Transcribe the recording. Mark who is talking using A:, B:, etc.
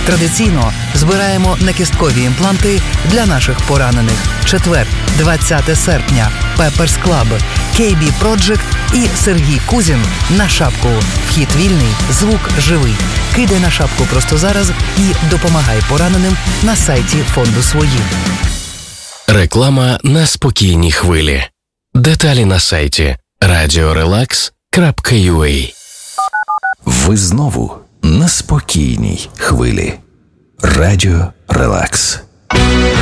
A: Традиційно збираємо накісткові імпланти для наших поранених. Четвер, 20 серпня. Пепперс Клаб, KB Project і Сергій Кузін на шапку. Вхід вільний, звук живий. Кидай на шапку просто зараз і допомагай пораненим на сайті фонду «Свої».
B: Реклама на спокійній хвилі. Деталі на сайті radiorelax.ua.
C: Ви знову на спокійній хвилі. Радіо Релакс.